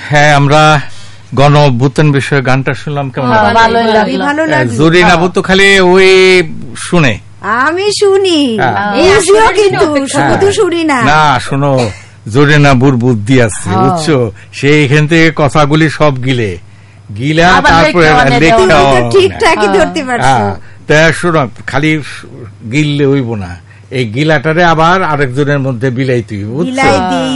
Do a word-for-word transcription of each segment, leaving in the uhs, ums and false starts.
হ্যাঁ, আমরা গণ অভ্যুত্থান বিষয়ে গানটা শুনলাম, কেমন জরিন আবু তো খালি ওই শুনে, আমি শুনি কিন্তু শুধু শুনি না। না শোনো, জরিন আবুর বুদ্ধি আছে বুঝছো, সে এখান থেকে কথাগুলি সব গিলে গিলা তারপরে ঠিকঠাকই ধরতে পারছো। তা শোনো, খালি গিললে হইব না, এই গিলাটারে আবার আরেকজনের মধ্যে বিলাইতে হইব বুঝছো।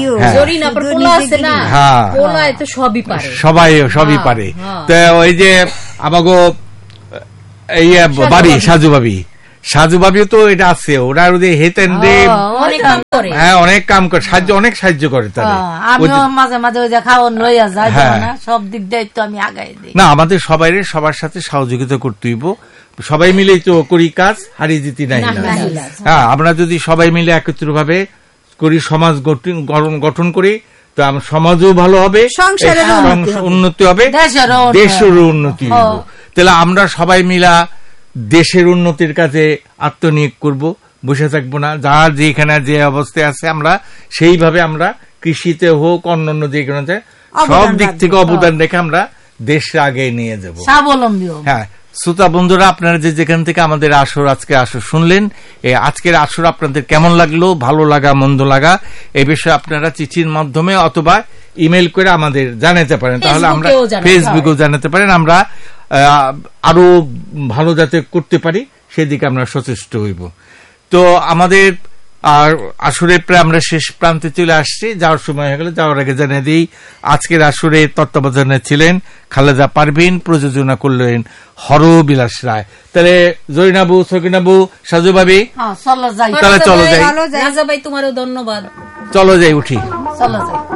সবাই সবই পারে। তো ওই যে আমাগো এই বাড়ি সাজু ভাবি, সাজু ভাবিও তো এটা আছে, ওরা হেতেন হ্যাঁ অনেক কাম করে, সাহায্য অনেক সাহায্য করে তারা। মাঝে মাঝে ওই যে খাওয়ান লইয়া যায় না, সব দিক দায়িত্ব আমি আগাই দিই। না, আমাদের সবাই সবার সাথে সহযোগিতা করতে হইব, সবাই মিলে তো করি কাজ, হারিয়ে জিতি নাই। হ্যাঁ, আমরা যদি সবাই মিলে একত্র ভাবে করি, সমাজ গঠন করি, তো আমার সমাজও ভালো হবে, উন্নতি হবে, দেশেরও উন্নতি হবে। তাহলে আমরা সবাই মিলা দেশের উন্নতির কাজে আত্মনিয়োগ করব, বসে থাকবো না। যার যেখানে যে অবস্থায় আছে আমরা সেইভাবে আমরা কৃষিতে হোক অন্যান্য যে কোনো সব দিক থেকে অবদান রেখে আমরা দেশে আগে নিয়ে যাব, স্বাবলম্বী। হ্যাঁ শ্রোতা বন্ধুরা, আপনারা যে যেখান থেকে আমাদের আসর আজকে আসর শুনলেন, এই আজকের আসর আপনাদের কেমন লাগলো, ভালো লাগা মন্দ লাগা, এই বিষয়ে আপনারা চিঠির মাধ্যমে অথবা ইমেল করে আমাদের জানাতে পারেন। তাহলে আমরা ফেসবুকেও জানাতে পারেন, আমরা আরো ভালো যাতে করতে পারি সেদিকে আমরা সচেষ্ট হইব। তো আমাদের আর আসরে প্রায় আমরা শেষ প্রান্তে চলে আসছি, যাওয়ার সময় হয়ে গেল। যাওয়ার আগে জানিয়ে দিই, আজকের আসরে তত্ত্বাবধানে ছিলেন খালেদা পারভিন, প্রযোজনা করলেন হরবিলাস রায়। তাহলে জরিনাবু, সকিনাবু, সাজু ভাবি, তাহলে চলো যাই। তোমারও ধন্যবাদ। চলো যাই, উঠি, চলো যাই।